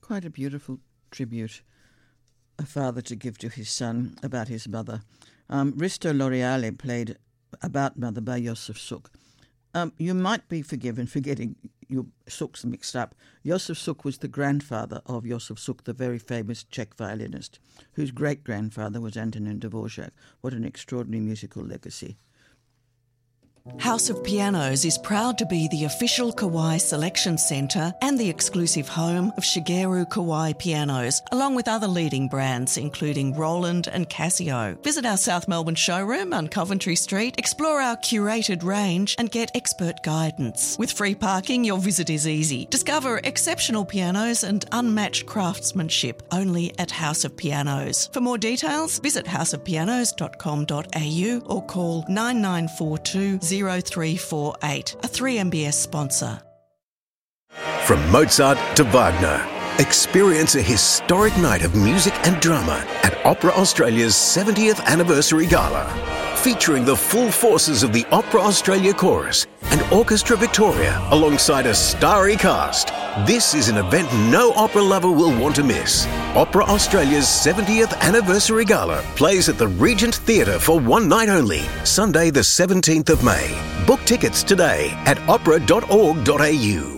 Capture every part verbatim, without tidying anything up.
quite a beautiful tribute, a father to give to his son about his mother. Um, Risto L'Oreale played About Mother by Josef Suk. Um, you might be forgiven for getting your Suks mixed up. Josef Suk was the grandfather of Josef Suk, the very famous Czech violinist, whose great-grandfather was Antonin Dvorak. What an extraordinary musical legacy. House of Pianos is proud to be the official Kawai selection centre and the exclusive home of Shigeru Kawai pianos, along with other leading brands including Roland and Casio. Visit our South Melbourne showroom on Coventry Street, explore our curated range and get expert guidance. With free parking, your visit is easy. Discover exceptional pianos and unmatched craftsmanship only at House of Pianos. For more details, visit house of pianos dot com dot a u or call nine nine four two zero three four eight, a three M B S sponsor. From Mozart to Wagner, experience a historic night of music and drama at Opera Australia's seventieth Anniversary Gala, featuring the full forces of the Opera Australia Chorus and Orchestra Victoria alongside a starry cast. This is an event no opera lover will want to miss. Opera Australia's seventieth Anniversary Gala plays at the Regent Theatre for one night only, Sunday the seventeenth of May. Book tickets today at opera dot org dot a u.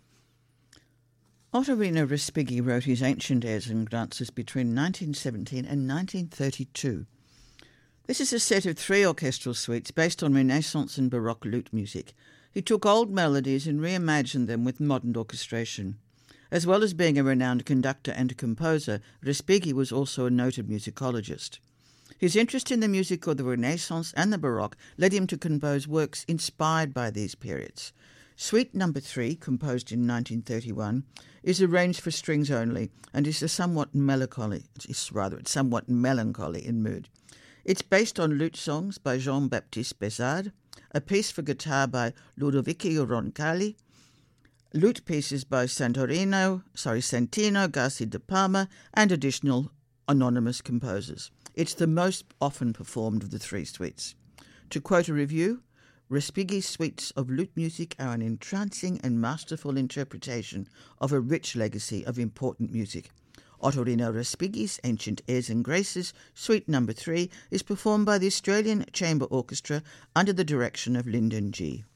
Ottorino Respighi wrote his ancient airs and dances between nineteen seventeen and nineteen thirty-two. This is a set of three orchestral suites based on Renaissance and Baroque lute music. He took old melodies and reimagined them with modern orchestration. As well as being a renowned conductor and composer, Respighi was also a noted musicologist. His interest in the music of the Renaissance and the Baroque led him to compose works inspired by these periods. Suite number three, composed in nineteen thirty-one, is arranged for strings only and is a somewhat melancholy, it's rather it's somewhat melancholy in mood. It's based on lute songs by Jean-Baptiste Bézard, a piece for guitar by Ludovico Roncalli, lute pieces by Santorino, sorry, Santino Garci de Palma, and additional anonymous composers. It's the most often performed of the three suites. To quote a review, Respighi's suites of lute music are an entrancing and masterful interpretation of a rich legacy of important music. Ottorino Respighi's Ancient Airs and Graces, Suite number three, is performed by the Australian Chamber Orchestra under the direction of Lyndon G.